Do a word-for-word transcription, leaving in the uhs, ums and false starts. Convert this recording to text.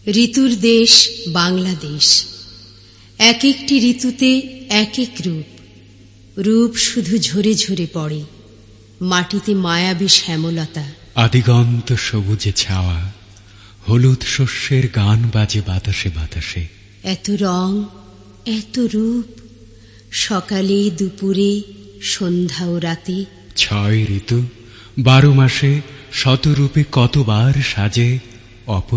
ঋতুর দেশ বাংলাদেশ, এক একটি ঋতুতে এক এক রূপ। রূপ শুধু ঝরে ঝরে পড়ে, মাটিতে মায়াবী শ্যামলতা। আদিগন্ত সবুজে ছাওয়া, হলুদ শস্যের গান বাজে বাতাসে বাতাসে। এত রং, এত রূপ, সকালে দুপুরে সন্ধ্যা ও রাতে। ছয় ঋতু, বারো মাসে শতরূপে কতবার সাজে